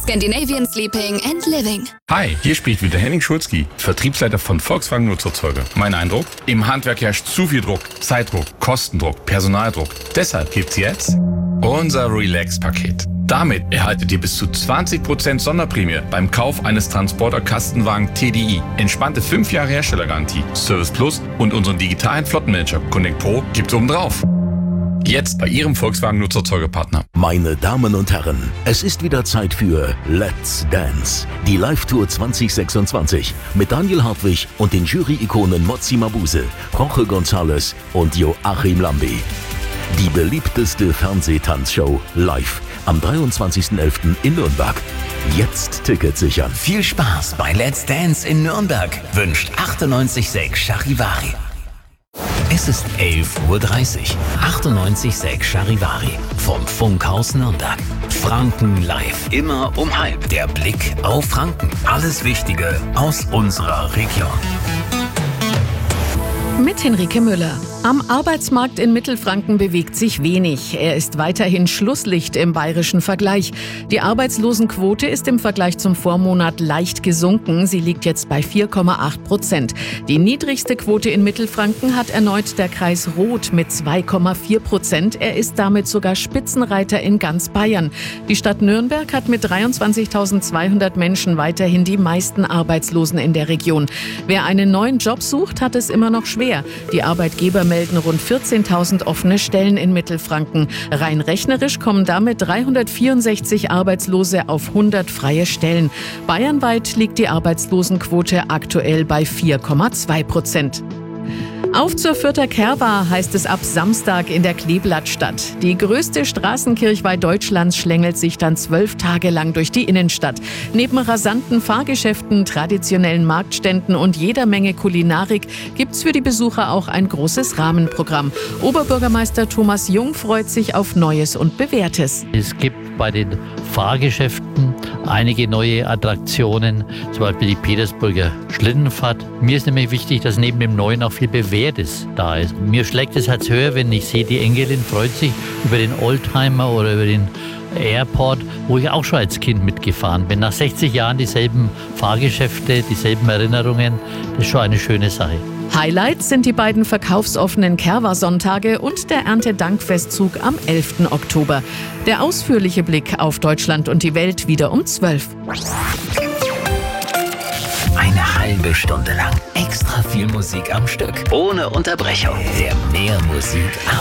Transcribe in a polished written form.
Scandinavian Sleeping and Living. Hi, hier spricht wieder Henning Schulzki, Vertriebsleiter von Volkswagen Nutzerzeuger. Mein Eindruck? Im Handwerk herrscht zu viel Druck. Zeitdruck, Kostendruck, Personaldruck. Deshalb gibt's jetzt unser Relax-Paket. Damit erhaltet ihr bis zu 20% Sonderprämie beim Kauf eines Transporter-Kastenwagen TDI. Entspannte 5 Jahre Herstellergarantie, Service Plus und unseren digitalen Flottenmanager Connect Pro gibt's obendrauf. Jetzt bei Ihrem Volkswagen Nutzerzeugerpartner. Meine Damen und Herren, es ist wieder Zeit für Let's Dance. Die Live-Tour 2026 mit Daniel Hartwig und den Jury-Ikonen Mozzi Mabuse, Jorge González und Joachim Lambi. Die beliebteste Fernsehtanzshow live am 23.11. in Nürnberg. Jetzt Tickets sichern. Viel Spaß bei Let's Dance in Nürnberg wünscht 98.6 Charivari. Es ist 11.30 Uhr. 98.6 Charivari vom Funkhaus Nürnberg. Franken live. Immer um halb. Der Blick auf Franken. Alles Wichtige aus unserer Region. Mit Henrike Müller. Am Arbeitsmarkt in Mittelfranken bewegt sich wenig. Er ist weiterhin Schlusslicht im bayerischen Vergleich. Die Arbeitslosenquote ist im Vergleich zum Vormonat leicht gesunken. Sie liegt jetzt bei 4,8%. Die niedrigste Quote in Mittelfranken hat erneut der Kreis Roth mit 2,4%. Er ist damit sogar Spitzenreiter in ganz Bayern. Die Stadt Nürnberg hat mit 23.200 Menschen weiterhin die meisten Arbeitslosen in der Region. Wer einen neuen Job sucht, hat es immer noch schwer. Die Arbeitgeber melden rund 14.000 offene Stellen in Mittelfranken. Rein rechnerisch kommen damit 364 Arbeitslose auf 100 freie Stellen. Bayernweit liegt die Arbeitslosenquote aktuell bei 4,2%. Auf zur Fürther Kerwa heißt es ab Samstag in der Kleeblattstadt. Die größte Straßenkirchweih Deutschlands schlängelt sich dann 12 Tage lang durch die Innenstadt. Neben rasanten Fahrgeschäften, traditionellen Marktständen und jeder Menge Kulinarik gibt's für die Besucher auch ein großes Rahmenprogramm. Oberbürgermeister Thomas Jung freut sich auf Neues und Bewährtes. Es gibt bei den Fahrgeschäften einige neue Attraktionen, zum Beispiel die Petersburger Schlittenfahrt. Mir ist nämlich wichtig, dass neben dem Neuen auch viel Bewährtes da ist. Mir schlägt das Herz höher, wenn ich sehe, die Enkelin freut sich über den Oldtimer oder über den Airport, wo ich auch schon als Kind mitgefahren bin. Nach 60 Jahren dieselben Fahrgeschäfte, dieselben Erinnerungen, das ist schon eine schöne Sache. Highlights sind die beiden verkaufsoffenen Kerwa-Sonntage und der Erntedankfestzug am 11. Oktober. Der ausführliche Blick auf Deutschland und die Welt wieder um 12. Eine halbe Stunde lang extra viel Musik am Stück. Ohne Unterbrechung. Der Mehr Musik